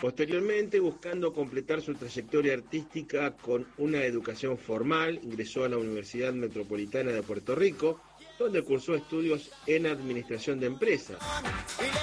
Posteriormente, buscando completar su trayectoria artística con una educación formal, ingresó a la Universidad Metropolitana de Puerto Rico, donde cursó estudios en Administración de Empresas.